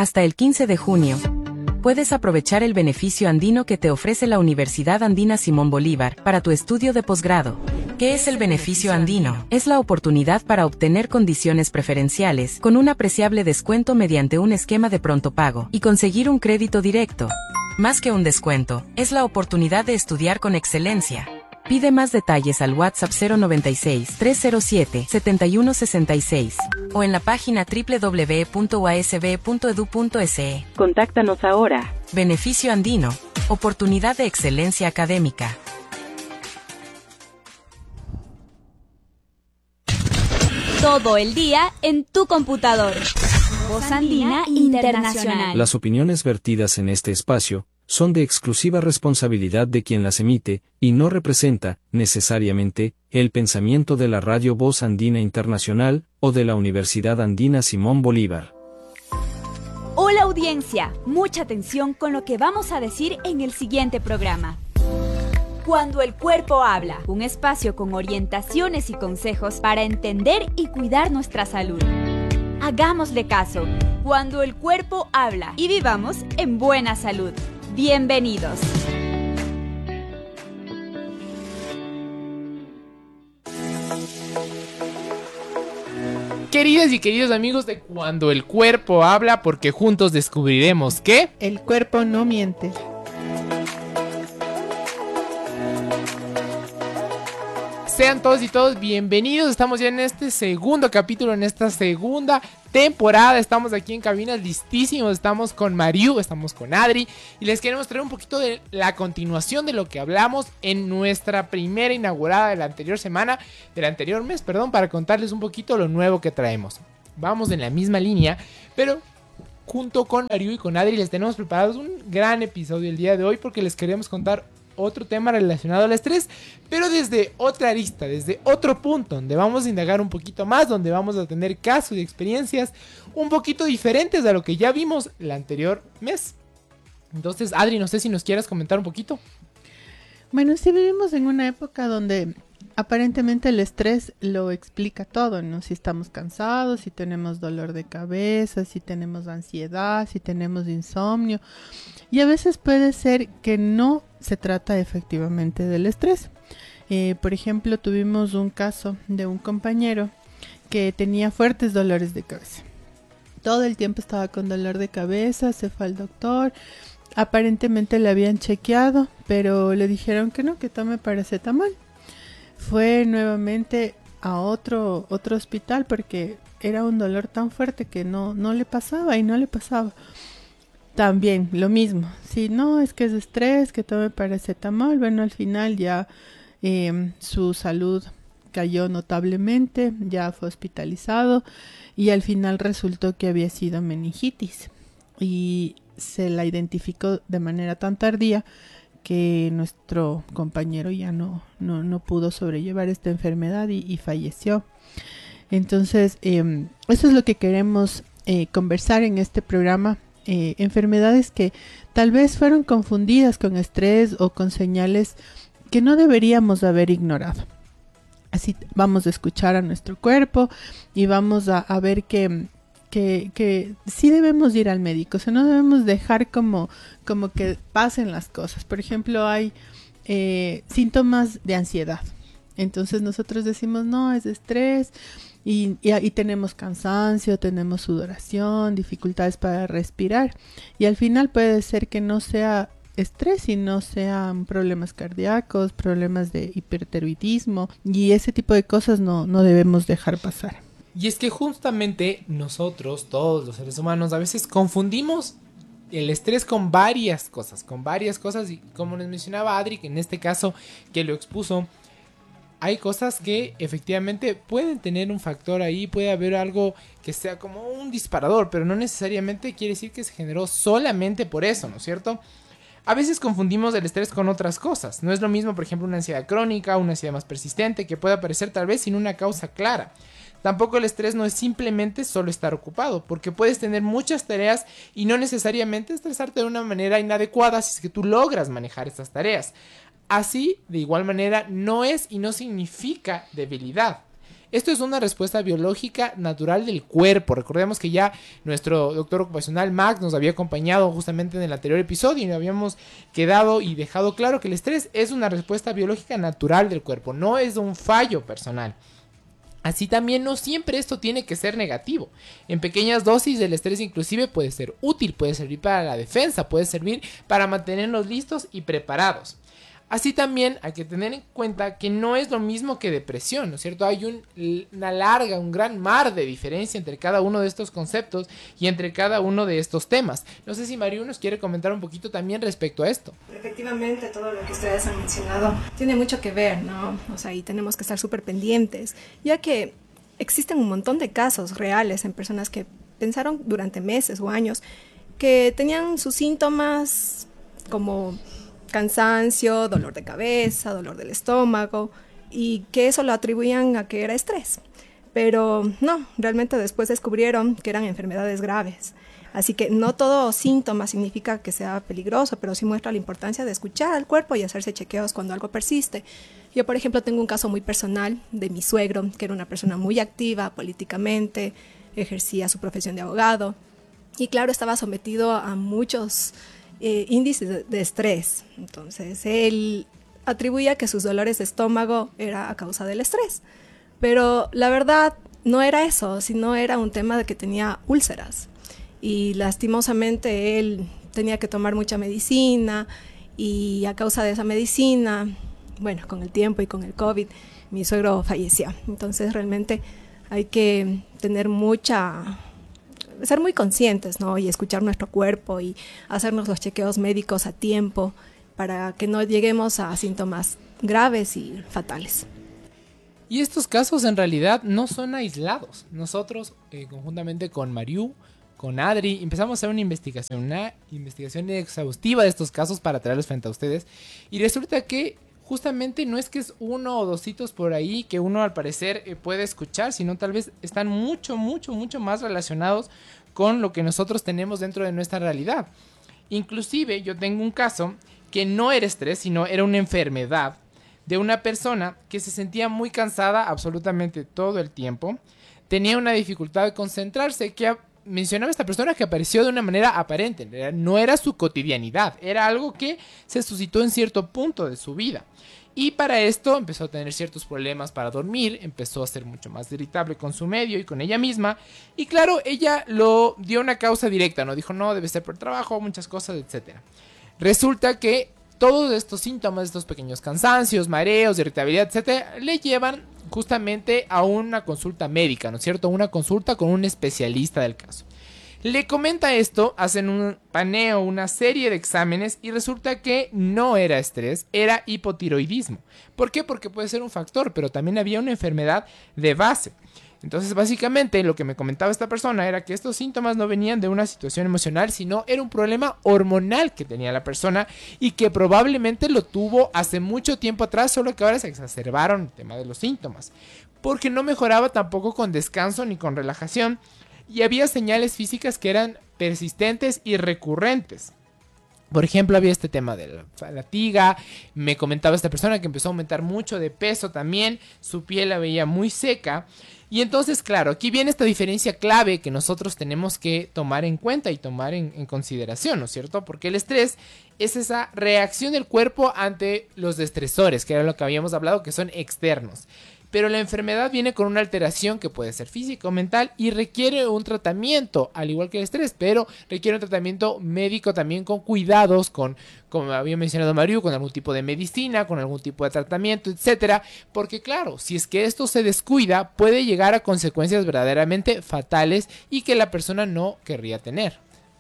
Hasta el 15 de junio. Puedes aprovechar el beneficio andino que te ofrece la Universidad Andina Simón Bolívar para tu estudio de posgrado. ¿Qué es el beneficio andino? Es la oportunidad para obtener condiciones preferenciales con un apreciable descuento mediante un esquema de pronto pago y conseguir un crédito directo. Más que un descuento, es la oportunidad de estudiar con excelencia. Pide más detalles al WhatsApp 096-307-7166 o en la página www.uasb.edu.es. Contáctanos ahora. Beneficio andino. Oportunidad de excelencia académica. Todo el día en tu computador. Voz Andina Internacional. Las opiniones vertidas en este espacio son de exclusiva responsabilidad de quien las emite, y no representa, necesariamente, el pensamiento de la Radio Voz Andina Internacional, o de la Universidad Andina Simón Bolívar. Hola audiencia, mucha atención con lo que vamos a decir en el siguiente programa. Cuando el cuerpo habla, un espacio con orientaciones y consejos para entender y cuidar nuestra salud. Hagámosle caso, cuando el cuerpo habla, y vivamos en buena salud. Bienvenidos. Queridas y queridos amigos de Cuando el Cuerpo Habla, porque juntos descubriremos que el cuerpo no miente. Sean todos y todos bienvenidos, estamos ya en este segundo capítulo, en esta segunda temporada, estamos aquí en cabinas listísimos, estamos con Mariu, estamos con Adri y les queremos traer un poquito de la continuación de lo que hablamos en nuestra primera inaugurada de la anterior semana, del anterior mes, para contarles un poquito lo nuevo que traemos. Vamos en la misma línea, pero junto con Mariu y con Adri les tenemos preparados un gran episodio el día de hoy porque les queremos contar otro tema relacionado al estrés, pero desde otra arista, desde otro punto, donde vamos a indagar un poquito más, donde vamos a tener casos y experiencias un poquito diferentes a lo que ya vimos el anterior mes. Entonces, Adri, no sé si nos quieras comentar un poquito. Bueno, sí vivimos en una época donde aparentemente el estrés lo explica todo, ¿no? Si estamos cansados, si tenemos dolor de cabeza, si tenemos ansiedad, si tenemos insomnio. Y a veces puede ser que no se trata efectivamente del estrés. Por ejemplo, tuvimos un caso de un compañero que tenía fuertes dolores de cabeza. Todo el tiempo estaba con dolor de cabeza, se fue al doctor. Aparentemente le habían chequeado, pero le dijeron que no, que tome paracetamol. Fue nuevamente a otro hospital porque era un dolor tan fuerte que no le pasaba y no le pasaba. También lo mismo, si no es que es estrés, que tome paracetamol. Bueno, al final ya su salud cayó notablemente, ya fue hospitalizado y al final resultó que había sido meningitis y se la identificó de manera tan tardía que nuestro compañero ya no pudo sobrellevar esta enfermedad y falleció. Entonces, eso es lo que queremos conversar en este programa. Enfermedades que tal vez fueron confundidas con estrés o con señales que no deberíamos haber ignorado. Así vamos a escuchar a nuestro cuerpo y vamos a ver que sí debemos ir al médico, o sea, no debemos dejar como que pasen las cosas. Por ejemplo, hay síntomas de ansiedad. Entonces nosotros decimos, no, es estrés. Y tenemos cansancio, tenemos sudoración, dificultades para respirar. Y al final puede ser que no sea estrés, sino sean problemas cardíacos, problemas de hipertiroidismo. Y ese tipo de cosas no debemos dejar pasar. Y es que justamente nosotros, todos los seres humanos, a veces confundimos el estrés con varias cosas. Y como nos mencionaba Adri, que en este caso que lo expuso, hay cosas que efectivamente pueden tener un factor ahí, puede haber algo que sea como un disparador, pero no necesariamente quiere decir que se generó solamente por eso, ¿no es cierto? A veces confundimos el estrés con otras cosas. No es lo mismo, por ejemplo, una ansiedad crónica, una ansiedad más persistente, que puede aparecer tal vez sin una causa clara. Tampoco el estrés no es simplemente solo estar ocupado, porque puedes tener muchas tareas y no necesariamente estresarte de una manera inadecuada si es que tú logras manejar estas tareas. Así, de igual manera, no es y no significa debilidad. Esto es una respuesta biológica natural del cuerpo. Recordemos que ya nuestro doctor ocupacional Max nos había acompañado justamente en el anterior episodio y nos habíamos quedado y dejado claro que el estrés es una respuesta biológica natural del cuerpo, no es un fallo personal. Así también no siempre esto tiene que ser negativo. En pequeñas dosis el estrés inclusive puede ser útil, puede servir para la defensa, puede servir para mantenernos listos y preparados. Así también hay que tener en cuenta que no es lo mismo que depresión, ¿no es cierto? Hay un gran mar de diferencia entre cada uno de estos conceptos y entre cada uno de estos temas. No sé si Mariu nos quiere comentar un poquito también respecto a esto. Efectivamente, todo lo que ustedes han mencionado tiene mucho que ver, ¿no? O sea, y tenemos que estar súper pendientes, ya que existen un montón de casos reales en personas que pensaron durante meses o años que tenían sus síntomas como cansancio, dolor de cabeza, dolor del estómago, y que eso lo atribuían a que era estrés. Pero no, realmente después descubrieron que eran enfermedades graves. Así que no todo síntoma significa que sea peligroso, pero sí muestra la importancia de escuchar al cuerpo y hacerse chequeos cuando algo persiste. Yo, por ejemplo, tengo un caso muy personal de mi suegro, que era una persona muy activa políticamente, ejercía su profesión de abogado, y claro, estaba sometido a muchos índices de estrés. Entonces él atribuía que sus dolores de estómago era a causa del estrés, pero la verdad no era eso, sino era un tema de que tenía úlceras y lastimosamente él tenía que tomar mucha medicina y a causa de esa medicina, bueno, con el tiempo y con el COVID, mi suegro falleció. Entonces realmente hay que tener ser muy conscientes, ¿no? Y escuchar nuestro cuerpo y hacernos los chequeos médicos a tiempo para que no lleguemos a síntomas graves y fatales. Y estos casos en realidad no son aislados. Nosotros, conjuntamente con Mariu, con Adri, empezamos a hacer una investigación exhaustiva de estos casos para traerlos frente a ustedes. Y resulta que justamente no es que es uno o dos hitos por ahí que uno al parecer puede escuchar, sino tal vez están mucho más relacionados con lo que nosotros tenemos dentro de nuestra realidad. Inclusive yo tengo un caso que no era estrés, sino era una enfermedad de una persona que se sentía muy cansada absolutamente todo el tiempo, tenía una dificultad de concentrarse que mencionaba esta persona que apareció de una manera aparente, no era su cotidianidad, era algo que se suscitó en cierto punto de su vida. Y para esto empezó a tener ciertos problemas para dormir, empezó a ser mucho más irritable con su medio y con ella misma. Y claro, ella lo dio una causa directa, no dijo no, debe ser por trabajo, muchas cosas, etc. Resulta que todos estos síntomas, estos pequeños cansancios, mareos, irritabilidad, etc., le llevan justamente a una consulta médica, ¿no es cierto? Una consulta con un especialista del caso. Le comenta esto, hacen un paneo, una serie de exámenes y resulta que no era estrés, era hipotiroidismo. ¿Por qué? Porque puede ser un factor, pero también había una enfermedad de base. Entonces, básicamente, lo que me comentaba esta persona era que estos síntomas no venían de una situación emocional, sino era un problema hormonal que tenía la persona y que probablemente lo tuvo hace mucho tiempo atrás, solo que ahora se exacerbaron el tema de los síntomas. Porque no mejoraba tampoco con descanso ni con relajación y había señales físicas que eran persistentes y recurrentes. Por ejemplo, había este tema de la fatiga, me comentaba esta persona que empezó a aumentar mucho de peso también, su piel la veía muy seca. Y entonces, claro, aquí viene esta diferencia clave que nosotros tenemos que tomar en cuenta y tomar en consideración, ¿no es cierto? Porque el estrés es esa reacción del cuerpo ante los estresores, que era lo que habíamos hablado, que son externos. Pero la enfermedad viene con una alteración que puede ser física o mental y requiere un tratamiento, al igual que el estrés, pero requiere un tratamiento médico también con cuidados, como había mencionado Mariu, con algún tipo de medicina, con algún tipo de tratamiento, etcétera. Porque claro, si es que esto se descuida, puede llegar a consecuencias verdaderamente fatales y que la persona no querría tener.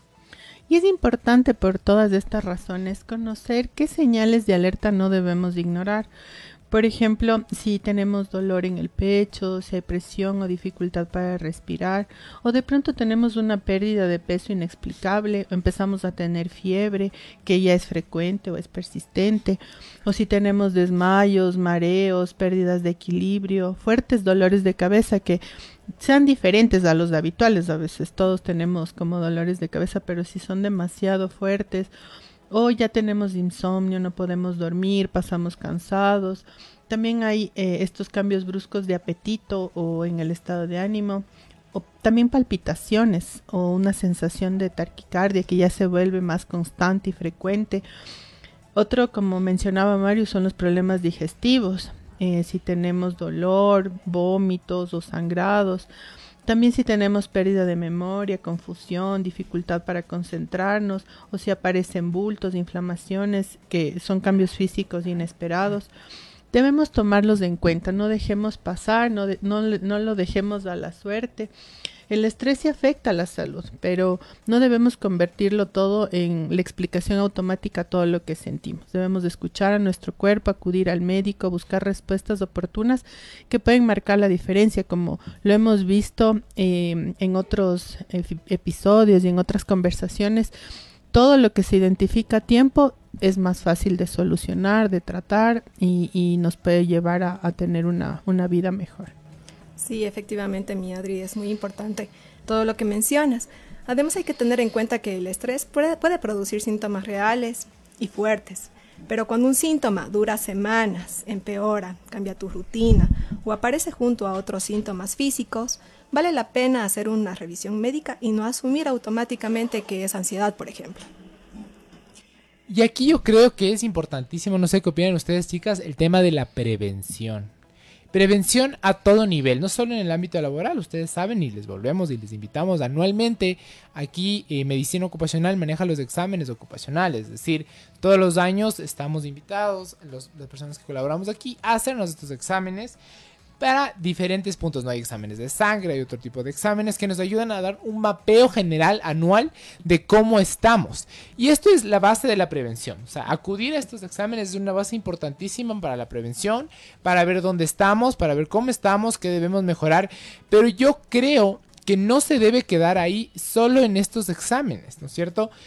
Y es importante por todas estas razones conocer qué señales de alerta no debemos ignorar. Por ejemplo, si tenemos dolor en el pecho, si hay presión o dificultad para respirar, o de pronto tenemos una pérdida de peso inexplicable, o empezamos a tener fiebre que ya es frecuente o es persistente, o si tenemos desmayos, mareos, pérdidas de equilibrio, fuertes dolores de cabeza que sean diferentes a los habituales. A veces todos tenemos como dolores de cabeza, pero si son demasiado fuertes, o ya tenemos insomnio, no podemos dormir, pasamos cansados, También hay estos cambios bruscos de apetito o en el estado de ánimo, o también palpitaciones o una sensación de taquicardia que ya se vuelve más constante y frecuente. Otro, como mencionaba Mario, son los problemas digestivos. Si tenemos dolor, vómitos o sangrados. También si tenemos pérdida de memoria, confusión, dificultad para concentrarnos, o si aparecen bultos, inflamaciones, que son cambios físicos inesperados. Debemos tomarlos en cuenta, no dejemos pasar, no lo dejemos a la suerte. El estrés sí afecta a la salud, pero no debemos convertirlo todo en la explicación automática a todo lo que sentimos. Debemos escuchar a nuestro cuerpo, acudir al médico, buscar respuestas oportunas que pueden marcar la diferencia, como lo hemos visto en otros episodios y en otras conversaciones. Todo lo que se identifica a tiempo es más fácil de solucionar, de tratar y nos puede llevar a tener una vida mejor. Sí, efectivamente, mi Adri, es muy importante todo lo que mencionas. Además hay que tener en cuenta que el estrés puede producir síntomas reales y fuertes, pero cuando un síntoma dura semanas, empeora, cambia tu rutina o aparece junto a otros síntomas físicos, vale la pena hacer una revisión médica y no asumir automáticamente que es ansiedad, por ejemplo. Y aquí yo creo que es importantísimo, no sé qué opinan ustedes, chicas, el tema de la prevención. Prevención a todo nivel, no solo en el ámbito laboral, ustedes saben y les volvemos y les invitamos anualmente. Aquí Medicina Ocupacional maneja los exámenes ocupacionales, es decir, todos los años estamos invitados, las personas que colaboramos aquí, a hacernos estos exámenes para diferentes puntos. No hay exámenes de sangre, hay otro tipo de exámenes que nos ayudan a dar un mapeo general anual de cómo estamos. Y esto es la base de la prevención. O sea, acudir a estos exámenes es una base importantísima para la prevención, para ver dónde estamos, para ver cómo estamos, qué debemos mejorar. Pero yo creo que no se debe quedar ahí solo en estos exámenes, ¿no es cierto?